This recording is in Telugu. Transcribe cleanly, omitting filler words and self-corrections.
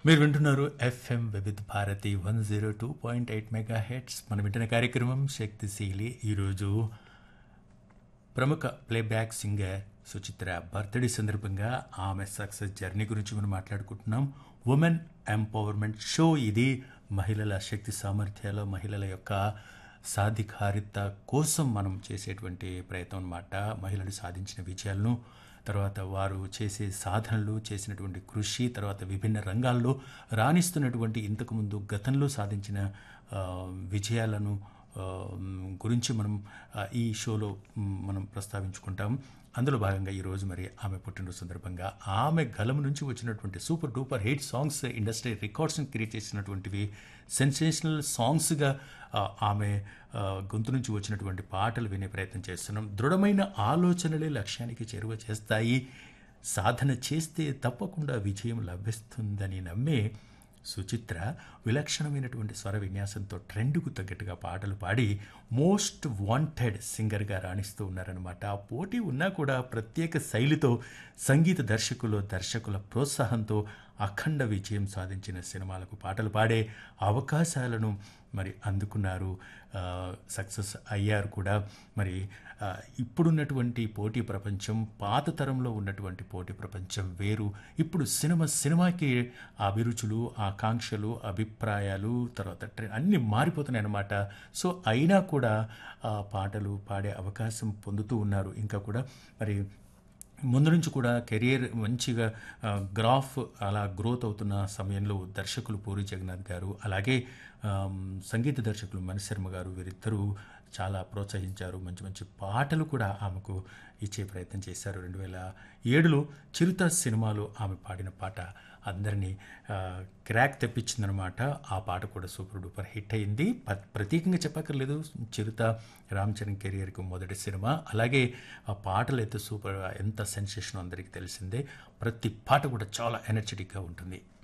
మీరు వింటున్నారు ఎఫ్ఎం వివిధ భారతి 102.8 మెగా హెడ్స్. మనం వింటున్న కార్యక్రమం శక్తిశీలి. ఈరోజు ప్రముఖ ప్లేబ్యాక్ సింగర్ సుచిత్ర బర్త్డే సందర్భంగా ఆమె సక్సెస్ జర్నీ గురించి మనం మాట్లాడుకుంటున్నాం. ఉమెన్ ఎంపవర్మెంట్ షో ఇది. మహిళల శక్తి సామర్థ్యాలు, మహిళల యొక్క సాధికారిత కోసం మనం చేసేటువంటి ప్రయత్నం అన్నమాట. మహిళలు సాధించిన విజయాలను, తర్వాత వారు చేసే సాధనలు, చేసినటువంటి కృషి, తర్వాత విభిన్న రంగాల్లో రాణిస్తున్నటువంటి ఇంతకుముందు గతంలో సాధించిన విజయాలను గురించి మనం ఈ షోలో మనం ప్రస్తావించుకుంటాం. అందులో భాగంగా ఈరోజు మరి ఆమె పుట్టినరోజు సందర్భంగా ఆమె గలం నుంచి వచ్చినటువంటి super duper hit songs, industry రికార్డ్స్ని create చేసినటువంటివి, sensational సాంగ్స్గా ఆమె గొంతు నుంచి వచ్చినటువంటి పాటలు వినే ప్రయత్నం చేస్తున్నాం. దృఢమైన ఆలోచనలే లక్ష్యానికి చేరువ చేస్తాయి. సాధన చేస్తే తప్పకుండా విజయం లభిస్తుందని నమ్మే సుచిత్ర విలక్షణమైనటువంటి స్వర విన్యాసంతో ట్రెండ్కు తగ్గట్టుగా పాటలు పాడి మోస్ట్ వాంటెడ్ సింగర్గా రాణిస్తూ ఉన్నారనమాట. ఆ పోటీ ఉన్నా కూడా ప్రత్యేక శైలితో సంగీత దర్శకుల ప్రోత్సాహంతో అఖండ విజయం సాధించిన సినిమాలకు పాటలు పాడే అవకాశాలను మరి అందుకున్నారు, సక్సెస్ అయ్యారు కూడా. మరి ఇప్పుడున్నటువంటి పోటీ ప్రపంచం, పాత తరంలో ఉన్నటువంటి పోటీ ప్రపంచం వేరు. ఇప్పుడు సినిమాకి అభిరుచులు, ఆకాంక్షలు, అభిప్రాయాలు, తర్వాత అన్నీ మారిపోతున్నాయి అన్నమాట. సో అయినా కూడా పాటలు పాడే అవకాశం పొందుతూ ఉన్నారు. ఇంకా కూడా మరి ముందు నుంచి కూడా కెరియర్ మంచిగా గ్రాఫ్ అలా గ్రోత్ అవుతున్న సమయంలో దర్శకులు పూరి జగన్నాథ్ గారు, అలాగే సంగీత దర్శకులు మణిశర్మ గారు, వీరిద్దరూ చాలా ప్రోత్సహించారు. మంచి మంచి పాటలు కూడా ఆమెకు ఇచ్చే ప్రయత్నం చేశారు. 2007లో చిరుత సినిమాలో ఆమె పాడిన పాట అందరినీ క్రాక్ తెప్పించిందనమాట. ఆ పాట కూడా సూపర్ డూపర్ హిట్ అయింది. ప్రత్యేకంగా చెప్పక్కర్లేదు, చిరుత రామ్ చరణ్ కెరియర్కి మొదటి సినిమా. అలాగే ఆ పాటలు అయితే సూపర్, ఎంత సెన్సేషన్ అందరికీ తెలిసిందే. ప్రతి పాట కూడా చాలా ఎనర్జెటిక్గా ఉంటుంది.